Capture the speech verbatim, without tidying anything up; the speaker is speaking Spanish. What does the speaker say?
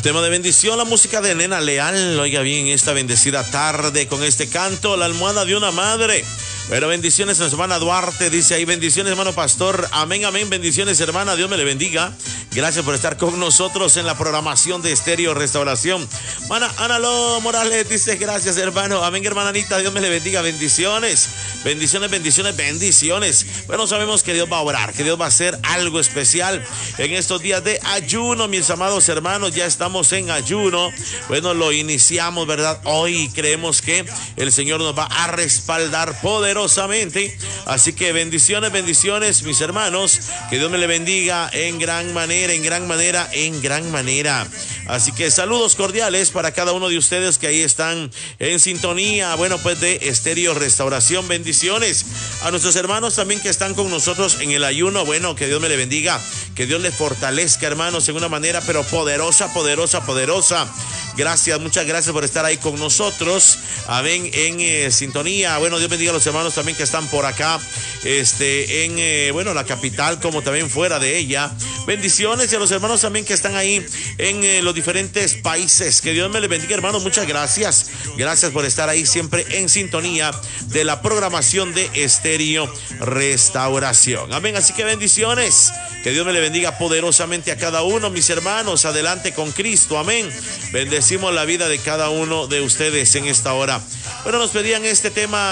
Tema de bendición, la música de Nena Leal. Oiga bien, esta bendecida tarde con este canto, La almohada de una madre. Pero bendiciones, hermana Duarte, dice ahí, bendiciones, hermano pastor, amén, amén, bendiciones, hermana, Dios me le bendiga. Gracias por estar con nosotros en la programación de Estéreo Restauración. Mana, Analo Morales dice, gracias, hermano, amén, hermana Anita, Dios me le bendiga, bendiciones, bendiciones, bendiciones, bendiciones. Bueno, sabemos que Dios va a orar, que Dios va a hacer algo especial en estos días de ayuno, mis amados hermanos, ya estamos en ayuno. Bueno, lo iniciamos, ¿verdad? Hoy creemos que el Señor nos va a respaldar poder. Así que bendiciones, bendiciones, mis hermanos, que Dios me le bendiga en gran manera, en gran manera, en gran manera. Así que saludos cordiales para cada uno de ustedes que ahí están en sintonía, bueno, pues de Estéreo Restauración. Bendiciones a nuestros hermanos también que están con nosotros en el ayuno. Bueno, que Dios me le bendiga, que Dios les fortalezca, hermanos, en una manera pero poderosa, poderosa, poderosa. Gracias, muchas gracias por estar ahí con nosotros. Amén, en eh, sintonía. Bueno, Dios bendiga a los hermanos también que están por acá, este, en, eh, bueno, la capital, como también fuera de ella. Bendiciones y a los hermanos también que están ahí en eh, los diferentes países. Que Dios me les bendiga, hermanos. Muchas gracias. Gracias por estar ahí siempre en sintonía de la programación de Estéreo Restauración. Amén. Así que bendiciones. Que Dios me le bendiga poderosamente a cada uno, mis hermanos. Adelante con Cristo. Amén. Bendecimos la vida de cada uno de ustedes en esta hora. Bueno, nos pedían este tema.